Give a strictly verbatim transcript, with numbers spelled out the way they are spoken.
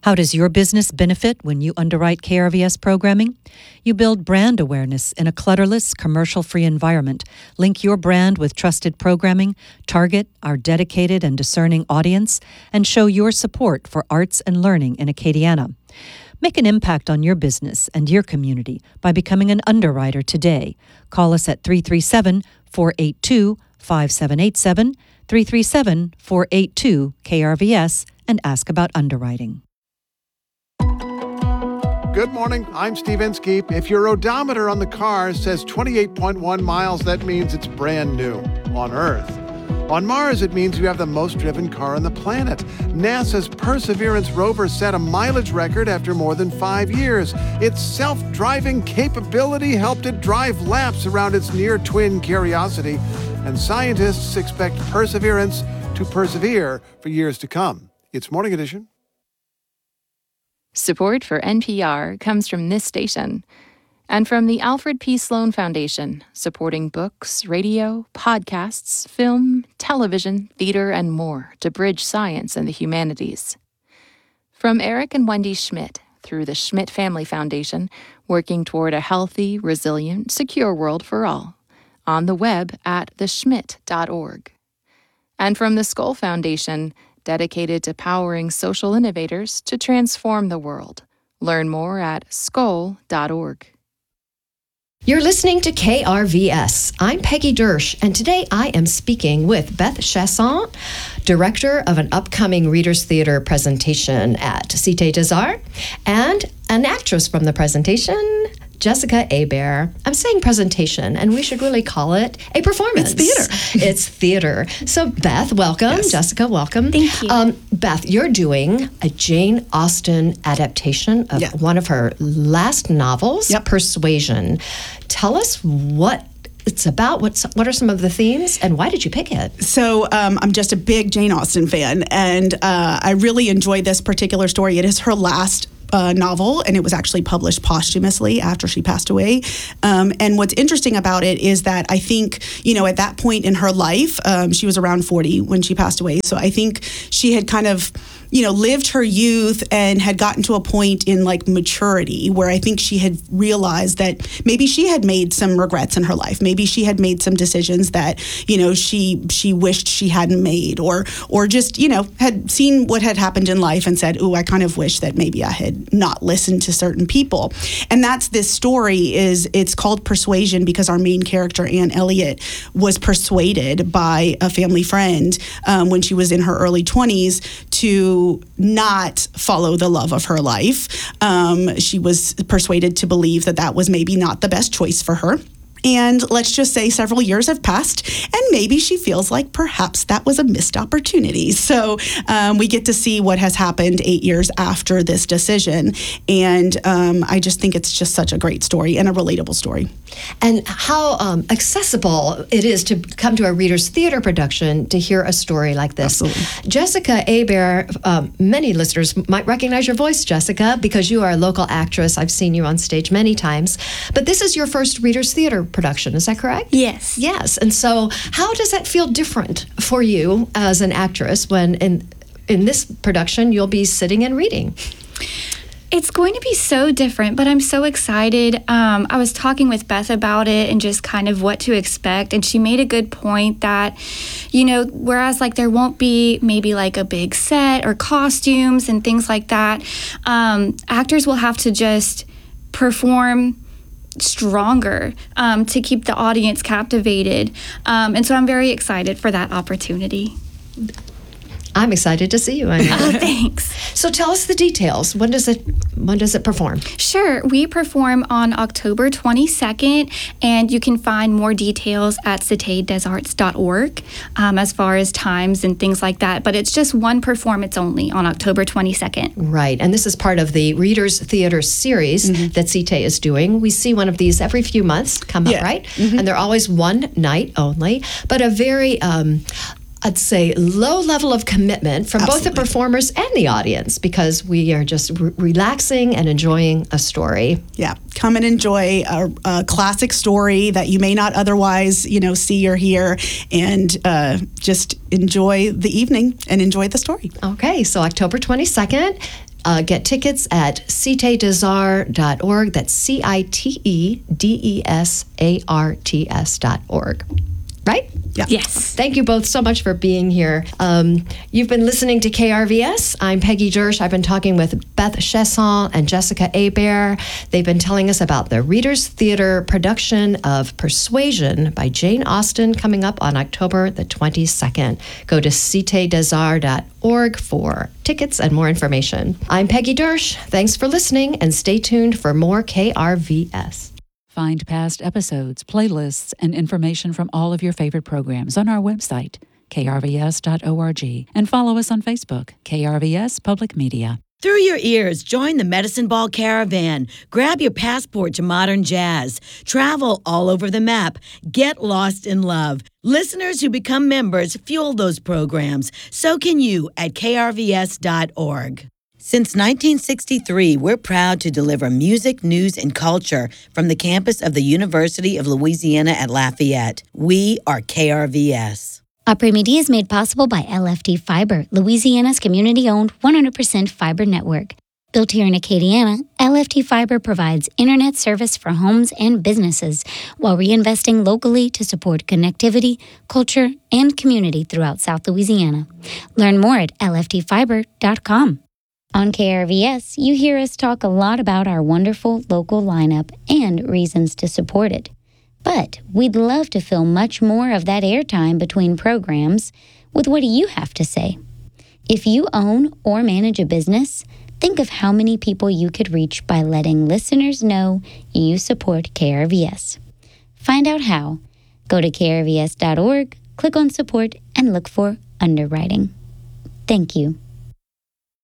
How does your business benefit when you underwrite K R V S programming? You build brand awareness in a clutterless, commercial-free environment, link your brand with trusted programming, target our dedicated and discerning audience, and show your support for arts and learning in Acadiana. Make an impact on your business and your community by becoming an underwriter today. Call us at three three seven, four eight two, five seven eight seven, three three seven, four eight two, K R V S, and ask about underwriting. Good morning, I'm Steve Inskeep. If your odometer on the car says twenty-eight point one miles, that means it's brand new on Earth. On Mars, it means you have the most driven car on the planet. NASA's Perseverance rover set a mileage record after more than five years. Its self-driving capability helped it drive laps around its near-twin Curiosity, and scientists expect Perseverance to persevere for years to come. It's Morning Edition. Support for N P R comes from this station and from the Alfred P. Sloan Foundation, supporting books, radio, podcasts, film, television, theater, and more to bridge science and the humanities. From Eric and Wendy Schmidt through the Schmidt Family Foundation, working toward a healthy, resilient, secure world for all, on the web at the schmidt dot org. And from the Skoll Foundation, dedicated to powering social innovators to transform the world. Learn more at skoll dot org. You're listening to K R V S. I'm Peggy Dersch, and today I am speaking with Beth Chasson, director of an upcoming Readers Theater presentation at Cité des Arts, and an actress from the presentation, Jessica Hebert. I'm saying presentation, and we should really call it a performance. It's theater. It's theater. So, Beth, welcome. Yes. Jessica, welcome. Thank you. Um, Beth, you're doing a Jane Austen adaptation of Yeah. one of her last novels, Yep. Persuasion. Tell us what it's about. What's what are some of the themes, and why did you pick it? So um, I'm just a big Jane Austen fan, and uh, I really enjoy this particular story. It is her last Uh, novel, and it was actually published posthumously after she passed away. Um, and what's interesting about it is that I think, you know, at that point in her life, um, she was around forty when she passed away. So I think she had kind of, you know, lived her youth and had gotten to a point in like maturity where I think she had realized that maybe she had made some regrets in her life. Maybe she had made some decisions that, you know, she she wished she hadn't made, or or just, you know, had seen what had happened in life and said, "Ooh, I kind of wish that maybe I had not listened to certain people." And that's this story. Is it's called Persuasion because our main character, Anne Elliot, was persuaded by a family friend um, when she was in her early twenties to not follow the love of her life. Um, she was persuaded to believe that that was maybe not the best choice for her. And let's just say several years have passed, and maybe she feels like perhaps that was a missed opportunity. So um, we get to see what has happened eight years after this decision. And um, I just think it's just such a great story and a relatable story. And how um, accessible it is to come to a Readers Theater production to hear a story like this. Absolutely. Jessica Hebert, um, many listeners might recognize your voice, Jessica, because you are a local actress. I've seen you on stage many times. But this is your first Readers Theater production, is that correct? Yes. Yes. And so how does that feel different for you as an actress when in in this production you'll be sitting and reading? It's going to be so different, but I'm so excited. Um, I was talking with Beth about it and just kind of what to expect, and she made a good point that, you know, whereas like there won't be maybe like a big set or costumes and things like that, um, actors will have to just perform stronger um, to keep the audience captivated. Um, and so I'm very excited for that opportunity. I'm excited to see you. I Oh, thanks. So tell us the details. When does it when does it perform? Sure. We perform on October twenty-second, and you can find more details at cité des arts dot org um, as far as times and things like that. But it's just one performance only on October twenty-second. Right. And this is part of the Readers Theater series mm-hmm. that Cité is doing. We see one of these every few months come yeah. up, right? Mm-hmm. And they're always one night only, but a very um, I'd say low level of commitment from Absolutely. both the performers and the audience, because we are just re- relaxing and enjoying a story. Yeah, come and enjoy a, a classic story that you may not otherwise, you know, see or hear, and uh, just enjoy the evening and enjoy the story. Okay, so October twenty-second. Uh, get tickets at cite desar dot org. That's C I T E D E S A R T S dot org. Right? Yeah. Yes. Thank you both so much for being here. Um, you've been listening to K R V S. I'm Peggy Dersch. I've been talking with Beth Chesson and Jessica Hebert. They've been telling us about the Readers Theater production of Persuasion by Jane Austen coming up on October the twenty-second. Go to cite desar dot org for tickets and more information. I'm Peggy Dersch. Thanks for listening, and stay tuned for more K R V S. Find past episodes, playlists, and information from all of your favorite programs on our website, k r v s dot org, and follow us on Facebook, K R V S Public Media. Through your ears, join the Medicine Ball Caravan. Grab your passport to modern jazz. Travel all over the map. Get lost in love. Listeners who become members fuel those programs. So can you at k r v s dot org. Since nineteen sixty-three, we're proud to deliver music, news, and culture from the campus of the University of Louisiana at Lafayette. We are K R V S. Opry Media is made possible by L F T Fiber, Louisiana's community-owned one hundred percent fiber network. Built here in Acadiana, L F T Fiber provides internet service for homes and businesses while reinvesting locally to support connectivity, culture, and community throughout South Louisiana. Learn more at L F T fiber dot com. On K R V S, you hear us talk a lot about our wonderful local lineup and reasons to support it. But we'd love to fill much more of that airtime between programs with what do you have to say? If you own or manage a business, think of how many people you could reach by letting listeners know you support K R V S. Find out how. Go to k r v s dot org, click on support, and look for underwriting. Thank you.